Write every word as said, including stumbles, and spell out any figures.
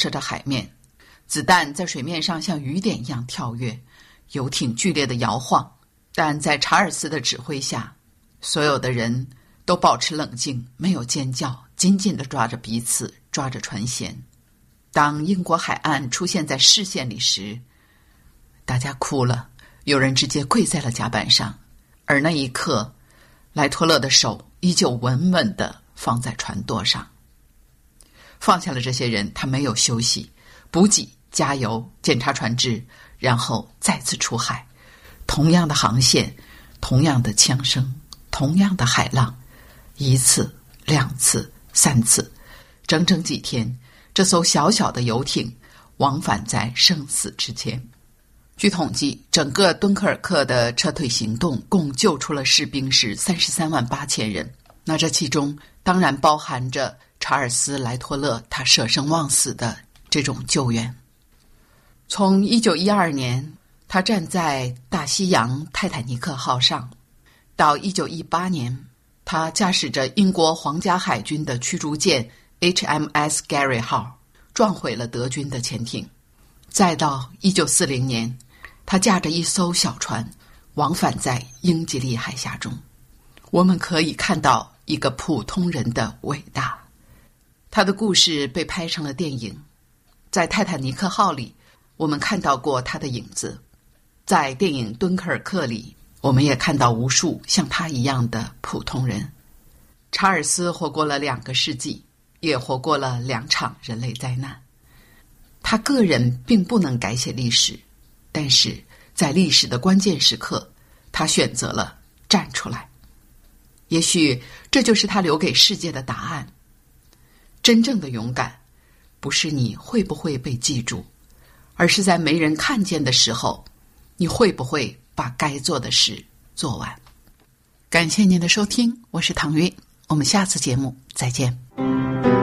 射着海面，子弹在水面上像雨点一样跳跃，游艇剧烈的摇晃。但在查尔斯的指挥下，所有的人都保持冷静，没有尖叫，紧紧地抓着彼此，抓着船舷。当英国海岸出现在视线里时，大家哭了，有人直接跪在了甲板上，而那一刻，莱托勒的手依旧稳稳地放在船舵上。放下了这些人，他没有休息，补给、加油、检查船只，然后再次出海。同样的航线，同样的枪声，同样的海浪，一次、两次、三次，整整几天，这艘小小的游艇往返在生死之间。据统计，整个敦刻尔克的撤退行动共救出了士兵是三十三万八千人。那这其中当然包含着查尔斯·莱托勒他舍生忘死的这种救援。从一九一二年他站在大西洋泰坦尼克号上，到一九一八年他驾驶着英国皇家海军的驱逐舰 H M S Gary 号撞毁了德军的潜艇，再到一九四零年他驾着一艘小船往返在英吉利海峡中。我们可以看到一个普通人的伟大。他的故事被拍成了电影，在泰坦尼克号里我们看到过他的影子，在电影《敦刻尔克》里，我们也看到无数像他一样的普通人。查尔斯活过了两个世纪，也活过了两场人类灾难。他个人并不能改写历史，但是在历史的关键时刻，他选择了站出来。也许这就是他留给世界的答案。真正的勇敢，不是你会不会被记住，而是在没人看见的时候，你会不会把该做的事做完。感谢您的收听，我是唐韵，我们下次节目再见。